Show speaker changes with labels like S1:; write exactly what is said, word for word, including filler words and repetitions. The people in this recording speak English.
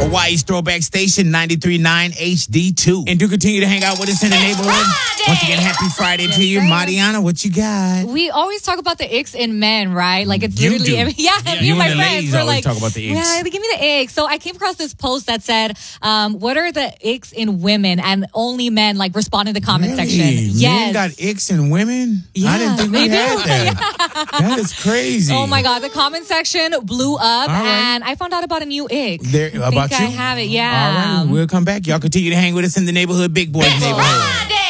S1: Hawaii's throwback station, ninety-three point nine H D two. And do continue to hang out with us in the neighborhood.
S2: Friday!
S1: Once again, happy Friday
S2: Yes,
S1: to you.
S2: sir.
S1: Mariana, what you got?
S2: We always talk about the icks in men, right? Like it's
S1: You
S2: literally
S1: do.
S2: every, yeah,
S1: Yeah,
S2: me
S1: you
S2: and my
S1: and the
S2: friends
S1: ladies
S2: were
S1: always
S2: like,
S1: talk about the icks.
S2: yeah, give me the icks. So I came across this post that said, um, what are the icks in women? And only men like respond in the comment
S1: Really?
S2: section.
S1: Men
S2: Yes.
S1: got icks in women?
S2: Yeah,
S1: I didn't think we
S2: they
S1: had
S2: do.
S1: that. That is crazy.
S2: Oh my God, the comment section blew up,
S1: All right.
S2: and I found out about a new ick.
S1: There,
S2: I
S1: about
S2: think
S1: you?
S2: I have it, yeah.
S1: All right, we'll come back. Y'all continue to hang with us in the neighborhood, Big Boys neighborhood.
S2: Friday!